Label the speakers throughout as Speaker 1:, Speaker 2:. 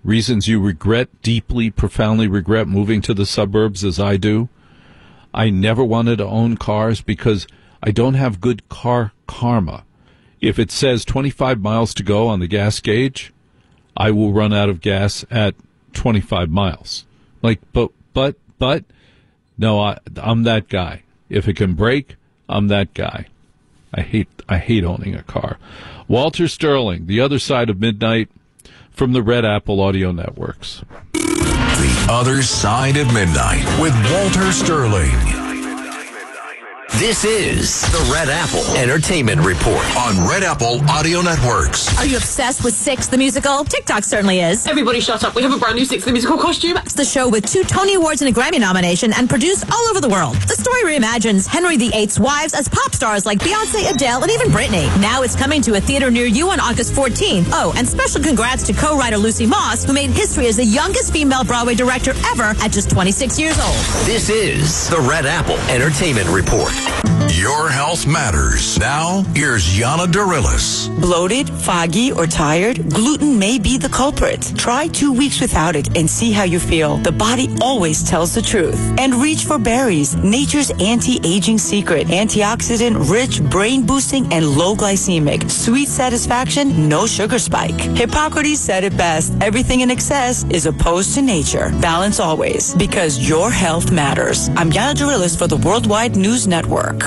Speaker 1: reasons you deeply, profoundly regret moving to the suburbs as I do. I never wanted to own cars because I don't have good car karma. If it says 25 miles to go on the gas gauge, I will run out of gas at 25 miles. But no, I'm that guy. If it can brake, I'm that guy. I hate owning a car. Walter Sterling, The Other Side of Midnight, from the Red Apple Audio Networks.
Speaker 2: The Other Side of Midnight with Walter Sterling. This is the Red Apple Entertainment Report on Red Apple Audio Networks.
Speaker 3: Are you obsessed with Six the Musical? TikTok certainly is.
Speaker 4: Everybody shut up. We have a brand new Six the Musical costume.
Speaker 3: It's the show with 2 Tony Awards and a Grammy nomination and produced all over the world. The story reimagines Henry VIII's wives as pop stars like Beyonce, Adele, and even Britney. Now it's coming to a theater near you on August 14th. Oh, and special congrats to co-writer Lucy Moss, who made history as the youngest female Broadway director ever at just 26 years old.
Speaker 2: This is the Red Apple Entertainment Report. Your health matters. Now, here's Yana Darilis.
Speaker 5: Bloated, foggy, or tired? Gluten may be the culprit. Try 2 weeks without it and see how you feel. The body always tells the truth. And reach for berries, nature's anti-aging secret. Antioxidant, rich, brain-boosting, and low glycemic. Sweet satisfaction, no sugar spike. Hippocrates said it best. Everything in excess is opposed to nature. Balance always, because your health matters. I'm Yana Darilis for the Worldwide News Network.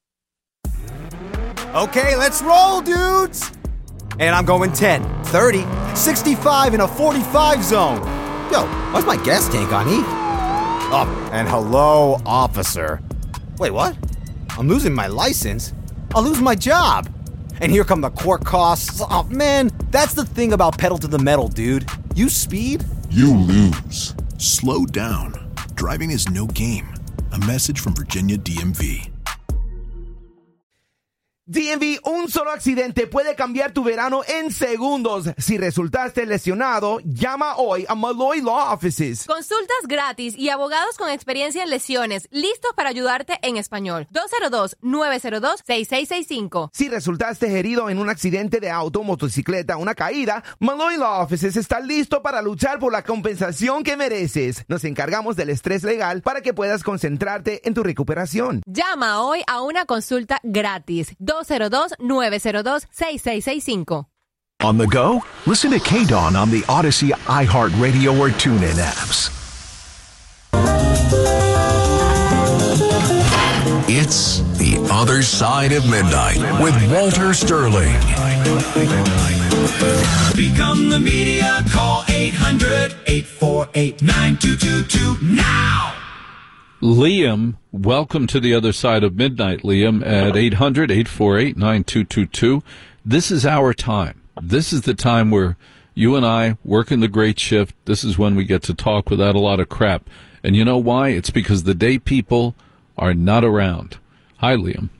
Speaker 6: Okay, let's roll, dudes! And I'm going 10, 30, 65 in a 45 zone. Yo, why's my gas tank on E? Oh, and hello, officer. Wait, what? I'm losing my license? I'll lose my job. And here come the court costs. Oh, man, that's the thing about pedal to the metal, dude. You speed,
Speaker 7: you lose. Slow down. Driving is no game. A message from Virginia DMV.
Speaker 8: DMV, un solo accidente puede cambiar tu verano en segundos. Si resultaste lesionado, llama hoy a Malloy Law Offices.
Speaker 9: Consultas gratis y abogados con experiencia en lesiones, listos para ayudarte en español. 202-902-6665.
Speaker 8: Si resultaste herido en un accidente de auto, motocicleta, una caída, Malloy Law Offices está listo para luchar por la compensación que mereces. Nos encargamos del estrés legal para que puedas concentrarte en tu recuperación.
Speaker 9: Llama hoy a una consulta gratis. 202-902-6665.
Speaker 10: On the go? Listen to K-Dawn on the Odyssey, iHeartRadio, or TuneIn apps.
Speaker 2: It's The Other Side of Midnight with Walter Sterling.
Speaker 11: Become the media. Call 800-848-9222 now.
Speaker 1: Liam, welcome to The Other Side of Midnight, Liam, at 800-848-9222. This is our time. This is the time where you and I work in the great shift. This is when we get to talk without a lot of crap. And you know why? It's because the day people are not around. Hi, Liam.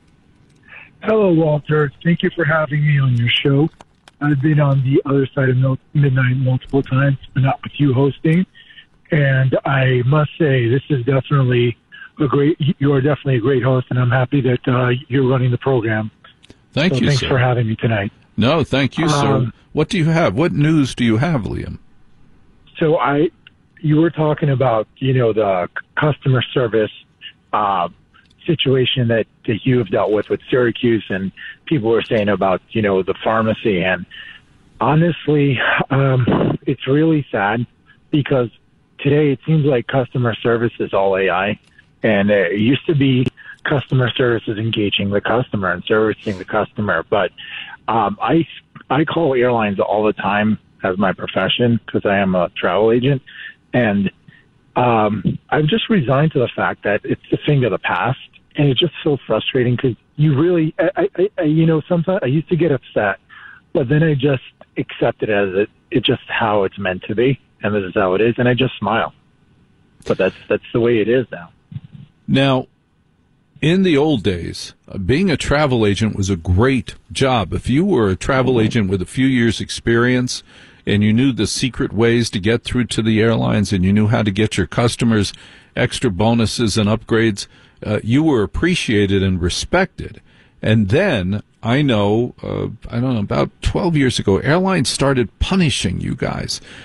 Speaker 12: Hello, Walter. Thank you for having me on your show. I've been on The Other Side of Midnight multiple times, but not with you hosting. And I must say, this is definitely you are definitely a great host, and I'm happy that you're running the program.
Speaker 1: Thank you,
Speaker 12: thanks
Speaker 1: sir.
Speaker 12: for having me tonight.
Speaker 1: No, thank you, sir. What do you have? What news do you have, Liam?
Speaker 12: So you were talking about, the customer service situation that you have dealt with Syracuse, and people were saying about, the pharmacy. And honestly, it's really sad because today it seems like customer service is all AI, and it used to be customer service is engaging the customer and servicing the customer. But I call airlines all the time as my profession because I am a travel agent, and I've just resigned to the fact that it's a thing of the past, and it's just so frustrating because you really, sometimes I used to get upset, but then I just accept it as it's just how it's meant to be. And this is how it is, and I just smile. But that's the way it is now.
Speaker 1: Now, in the old days, being a travel agent was a great job. If you were a travel agent with a few years' experience and you knew the secret ways to get through to the airlines and you knew how to get your customers extra bonuses and upgrades, you were appreciated and respected. And then I know, about 12 years ago, airlines started punishing you guys.